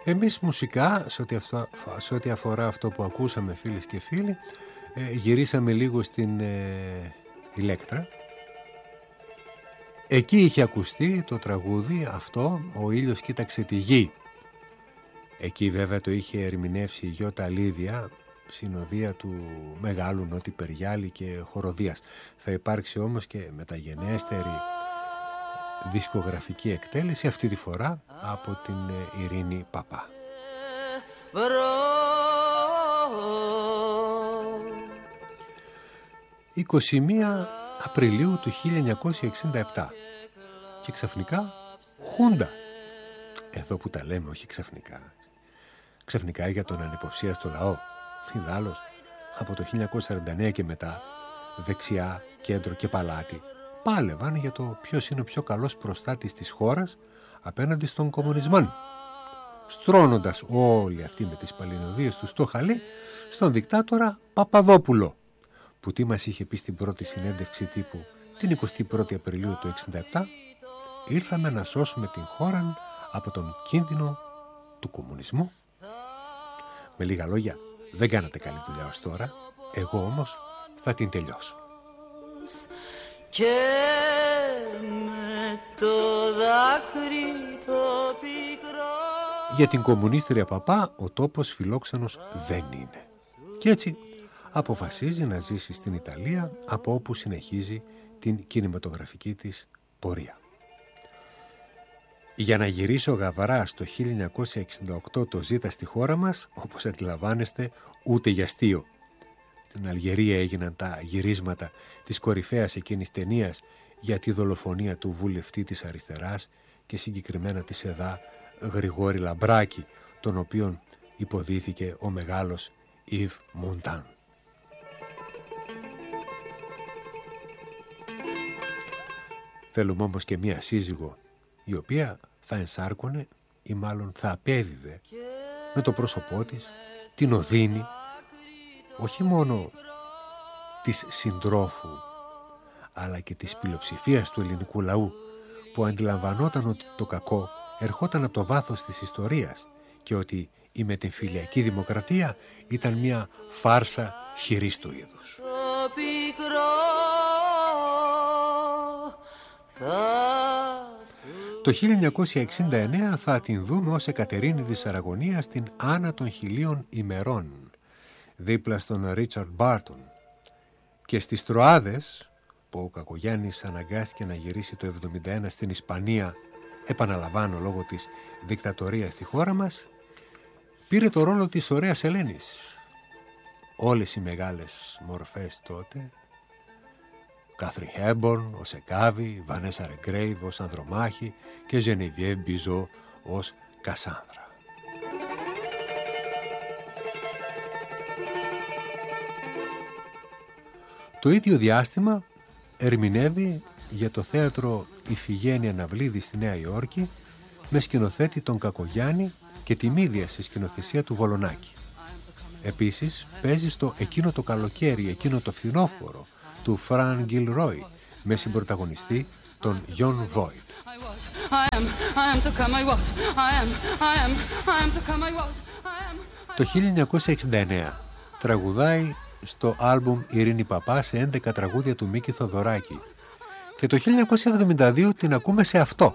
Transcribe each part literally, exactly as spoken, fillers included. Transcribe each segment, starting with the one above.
Εμείς μουσικά, σε ό,τι, αυτό, σε ό,τι αφορά αυτό που ακούσαμε φίλες και φίλοι, ε, γυρίσαμε λίγο στην ε, Ηλέκτρα. Εκεί είχε ακουστεί το τραγούδι αυτό, «Ο ήλιος κοίταξε τη γη». Εκεί βέβαια το είχε ερμηνεύσει η Γιώτα Λίδια, συνοδεία του μεγάλου Νότι Περιάλη και χοροδίας. Θα υπάρξει όμως και μεταγενέστερη δισκογραφική εκτέλεση, αυτή τη φορά από την Ειρήνη Παπά. είκοσι μία Απριλίου του χίλια εννιακόσια εξήντα επτά και ξαφνικά Χούντα. Εδώ που τα λέμε, όχι ξαφνικά. Ξαφνικά για τον ανυποψίαστο λαό. Ιδάλλως, από το χίλια εννιακόσια σαράντα εννέα και μετά, δεξιά, κέντρο και παλάτι πάλευαν για το ποιος είναι ο πιο καλός προστάτης της χώρας απέναντι στον κομμουνισμό, στρώνοντας όλοι αυτοί με τις παλινοδίες τους στο χαλί στον δικτάτορα Παπαδόπουλο, που τι μας είχε πει στην πρώτη συνέντευξη τύπου την εικοστή πρώτη Απριλίου του εξήντα επτά, ήρθαμε να σώσουμε την χώρα από τον κίνδυνο του κομμουνισμού. Με λίγα λόγια, δεν κάνατε καλή δουλειά ως τώρα, εγώ όμως θα την τελειώσω. Και με το δάκρυ το πικρό. Για την κομμουνίστρια Παπά ο τόπος φιλόξενος δεν είναι. Και έτσι αποφασίζει να ζήσει στην Ιταλία, από όπου συνεχίζει την κινηματογραφική της πορεία. Για να γυρίσω γαβαρά στο χίλια εννιακόσια εξήντα οκτώ το ζήτα στη χώρα μας, όπως αντιλαμβάνεστε, ούτε για αστείο. Στην Αλγερία έγιναν τα γυρίσματα της κορυφαίας εκείνης ταινίας για τη δολοφονία του βουλευτή της αριστεράς και συγκεκριμένα της ΕΔΑ Γρηγόρη Λαμπράκη, τον οποίον υποδίθηκε ο μεγάλος Ιβ Μοντάν. Θέλουμε όμως και μία σύζυγο η οποία θα ενσάρκωνε ή μάλλον θα απέδιδε με το πρόσωπό της την οδύνη όχι μόνο της συντρόφου αλλά και της πλειοψηφίας του ελληνικού λαού, που αντιλαμβανόταν ότι το κακό ερχόταν από το βάθος της ιστορίας και ότι η μετεμφυλιακή δημοκρατία ήταν μια φάρσα χειρής του είδους. Το χίλια εννιακόσια εξήντα εννέα θα την δούμε ως Εκατερίνη της Αραγωνίας στην Άννα των Χιλίων ημερών, δίπλα στον Ρίτσαρντ Μπάρτον. Και στις Τροάδες, που ο Κακογιάννης αναγκάστηκε να γυρίσει το εβδομήντα ένα στην Ισπανία, επαναλαμβάνω λόγω της δικτατορίας στη χώρα μας, πήρε το ρόλο της ωραίας Ελένης. Όλες οι μεγάλες μορφές τότε, Κάθρι Χέμπορν ως Εκάβη, Βανέσα Ρεγκρέιβ ως Ανδρομάχη και Ζενεβιέβ Μπιζό ως Κασάνδρα. Το ίδιο διάστημα ερμηνεύει για το θέατρο Ιφηγένεια Ναυλίδη στη Νέα Υόρκη με σκηνοθέτη τον Κακογιάννη και τη μύδια στη σκηνοθεσία του Βολονάκη. Επίσης παίζει στο Εκείνο το καλοκαίρι, εκείνο το φθινόφορο του Φραν Γκιλρόι με συμπρωταγωνιστή τον Γιον Βόιτ. Το χίλια εννιακόσια εξήντα εννέα τραγουδάει στο άλμπουμ Ειρήνη Παπά σε έντεκα τραγούδια του Μίκη Θοδωράκη και το χίλια εννιακόσια εβδομήντα δύο την ακούμε σε αυτό,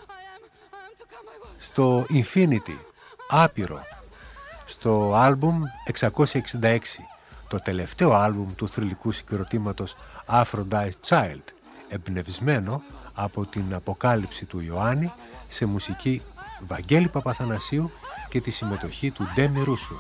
στο Infinity, άπειρο, στο άλμπουμ εξακόσια εξήντα έξι, το τελευταίο άλμπουμ του θρυλικού συγκροτήματος Aphrodite Child, εμπνευσμένο από την Αποκάλυψη του Ιωάννη σε μουσική Βαγγέλη Παπαθανασίου και τη συμμετοχή του Ντέμι Ρούσου.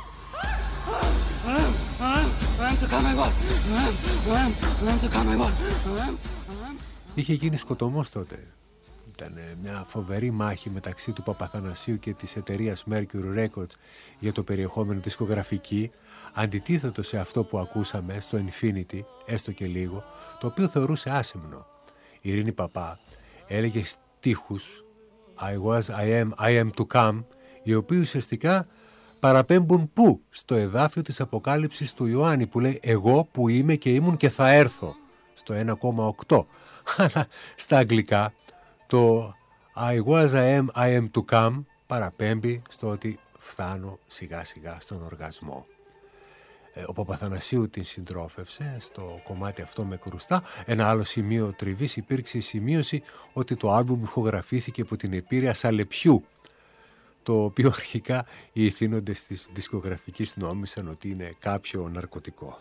Είχε γίνει σκοτωμός τότε. Ήταν μια φοβερή μάχη μεταξύ του Παπαθανασίου και της εταιρείας Mercury Records για το περιεχόμενο δισκογραφική, αντιτίθετο σε αυτό που ακούσαμε στο Infinity, έστω και λίγο, το οποίο θεωρούσε άσημνο. Η Ειρήνη Παπά έλεγε στίχους I was, I am, I am to come, οι οποίοι ουσιαστικά παραπέμπουν πού? Στο εδάφιο της Αποκάλυψης του Ιωάννη που λέει εγώ που είμαι και ήμουν και θα έρθω, στο ένα κόμμα οκτώ. Αλλά στα αγγλικά το I was, I am, I am to come παραπέμπει στο ότι φτάνω σιγά σιγά στον οργασμό. Ο Παπαθανασίου την συντρόφευσε στο κομμάτι αυτό με κρουστά. Ένα άλλο σημείο τριβής υπήρξε η σημείωση ότι το άλμπουμ ηχογραφήθηκε από την επίρρεια Σαλεπιού, το οποίο αρχικά οι ηθήνοντες της δισκογραφικής νόμισαν ότι είναι κάποιο ναρκωτικό.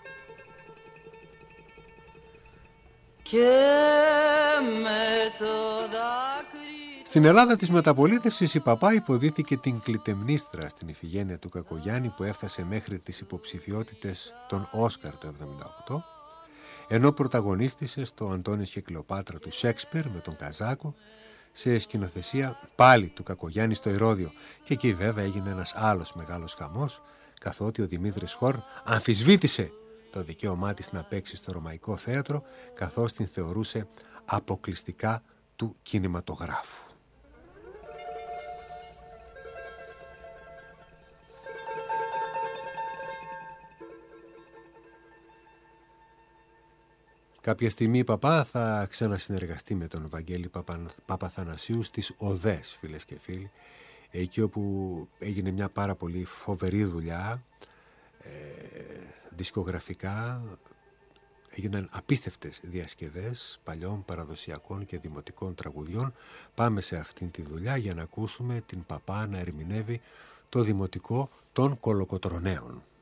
Και με το δάκρυ... Στην Ελλάδα της μεταπολίτευσης η Παπά υποδίθηκε την Κλητεμνίστρα στην Ιφηγένεια του Κακογιάννη, που έφτασε μέχρι τις υποψηφιότητες των Όσκαρ το εβδομήντα οκτώ, ενώ πρωταγωνίστησε στο Αντώνης και Κλεοπάτρα του Σέξπιρ με τον Καζάκο, σε σκηνοθεσία πάλι του Κακογιάννη στο Ηρώδειο. Και εκεί βέβαια έγινε ένας άλλος μεγάλος χαμός, καθότι ο Δημήτρης Χόρν αμφισβήτησε το δικαίωμά της να παίξει στο Ρωμαϊκό Θέατρο, καθώς την θεωρούσε αποκλειστικά του κινηματογράφου. Κάποια στιγμή η Παπά θα ξανασυνεργαστεί με τον Βαγγέλη Παπα... Παπαθανασίου στις Οδές, φίλες και φίλοι, εκεί όπου έγινε μια πάρα πολύ φοβερή δουλειά, ε, δισκογραφικά. Έγιναν απίστευτες διασκευές παλιών παραδοσιακών και δημοτικών τραγουδιών. Πάμε σε αυτήν τη δουλειά για να ακούσουμε την Παπά να ερμηνεύει το δημοτικό των Κολοκοτρωναίων.